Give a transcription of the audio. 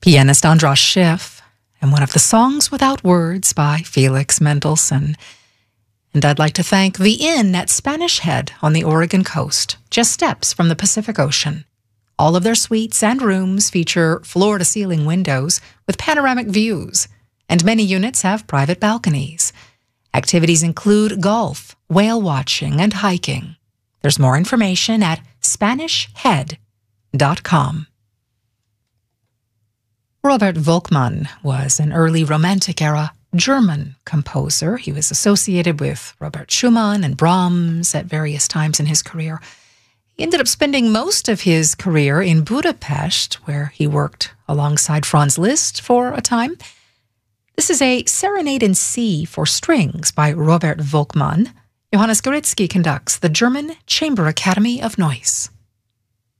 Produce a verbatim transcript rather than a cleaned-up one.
pianist Andras Schiff, and one of the Songs Without Words by Felix Mendelssohn. And I'd like to thank The Inn at Spanish Head on the Oregon coast, just steps from the Pacific Ocean. All of their suites and rooms feature floor-to-ceiling windows with panoramic views, and many units have private balconies. Activities include golf, whale watching, and hiking. There's more information at spanish head dot com. Robert Volkmann was an early Romantic-era German composer. He was associated with Robert Schumann and Brahms at various times in his career. He ended up spending most of his career in Budapest, where he worked alongside Franz Liszt for a time. This is a Serenade in C for strings by Robert Volkmann. Johannes Goretzky conducts the German Chamber Academy of Noise.